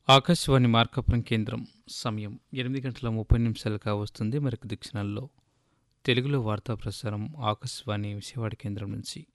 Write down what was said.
ఆకాశవాణి మార్కాపురం కేంద్రం సమయం 8 గంటల 30 నిమిషాలు కావస్తుంది. మరికొద్ది క్షణాల్లో తెలుగులో వార్తా ప్రసారం ఆకాశవాణి విజయవాడ కేంద్రం నుంచి.